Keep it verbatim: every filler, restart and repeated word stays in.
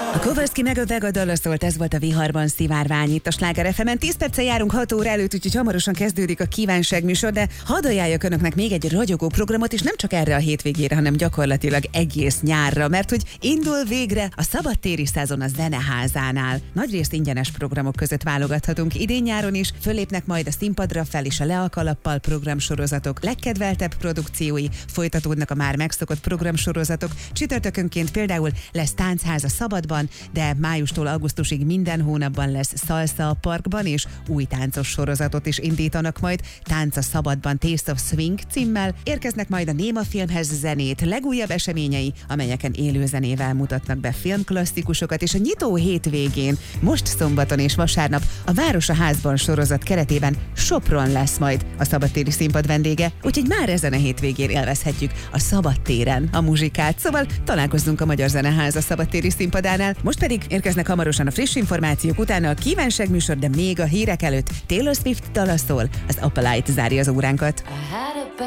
A Kovalszki meg a Vega dala szólt, ez volt a Viharban szivárvány itt a Sláger ef emen. tíz perccel járunk hat óra előtt, úgyhogy hamarosan kezdődik a kívánság műsor, de hadd ajánljak önöknek még egy ragyogó programot, és nem csak erre a hétvégére, hanem gyakorlatilag egész nyárra, mert hogy indul végre a szabadtéri szezon a Zeneházánál. Nagyrészt ingyenes programok között válogathatunk. Idén nyáron is fölépnek majd a színpadra fel és a Le a kalappal programsorozatok legkedveltebb produkciói, folytatódnak a már megszokott programsorozatok. Csütörtökönként például lesz Táncház a Szabadban, de májustól augusztusig minden hónapban lesz Salsa a Parkban, és új táncos sorozatot is indítanak majd. Tánc a Szabadban, Taste of Swing címmel. Érkeznek majd a Néma Filmhez zenét legújabb eseményei, amelyeken élő zenével mutatnak be filmklasszikusokat, és a nyitó hétvégén, most szombaton és vasárnap a Város a Házban sorozat keretében Sopron lesz majd a szabadtéri színpad vendége, úgyhogy már ezen a hétvégén élvezhetjük a szabadtéren a muzsikát. Szóval találkozzunk a Magyar Zeneház a szabadtéri színpadánál. Most pedig érkeznek hamarosan a friss információk, utána a kívánság műsor, de még a hírek előtt Taylor Swift dala szól, az Opalite zárja az óránkat.